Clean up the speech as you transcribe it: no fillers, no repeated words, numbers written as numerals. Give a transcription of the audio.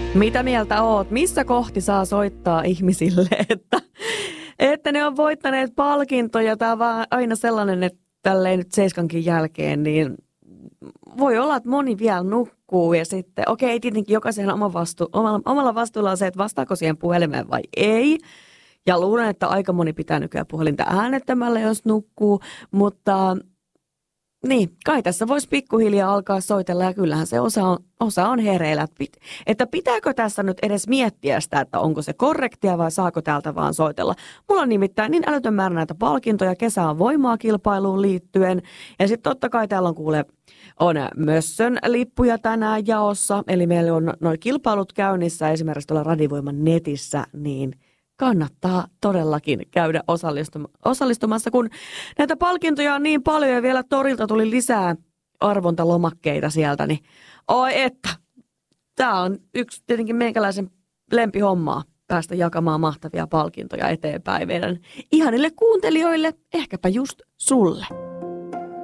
Mitä mieltä oot? Missä kohti saa soittaa ihmisille, että ne on voittaneet palkintoja? Tämä on vaan aina sellainen, että tälleen nyt 7:nkin jälkeen, niin voi olla, että moni vielä nukkuu ja sitten, okei, tietenkin jokaisen omalla vastuulla on se, että vastaako siihen puhelimeen vai ei. Ja luulen, että aika moni pitää nykyään puhelinta äänettömällä, jos nukkuu, mutta niin, kai tässä voisi pikkuhiljaa alkaa soitella ja kyllähän se osa on hereillä. Että pitääkö tässä nyt edes miettiä sitä, että onko se korrektia vai saako täältä vaan soitella. Mulla on nimittäin niin älytön määrä näitä palkintoja, kesä on voimaa kilpailuun liittyen. Ja sitten totta kai täällä on Mössön lippuja tänään jaossa. Eli meillä on nuo kilpailut käynnissä esimerkiksi tuolla Radivoiman netissä, niin kannattaa todellakin käydä osallistumassa, kun näitä palkintoja on niin paljon ja vielä torilta tuli lisää arvontalomakkeita sieltä, niin oi että, tämä on yksi tietenkin meikäläisen lempihommaa päästä jakamaan mahtavia palkintoja eteenpäin meidän ihanille kuuntelijoille, ehkäpä just sulle.